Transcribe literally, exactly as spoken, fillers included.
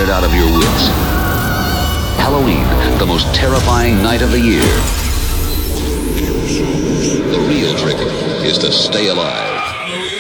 scared out of your wits. Halloween, the most terrifying night of the year. The real trick is to stay alive.